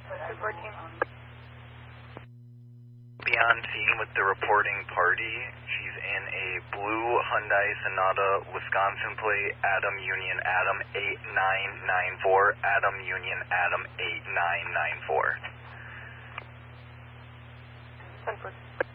214. Beyond scene with the reporting party. She's in a blue Hyundai Sonata, Wisconsin plate, Adam Union Adam 8994, Adam Union Adam 8994. 10-4.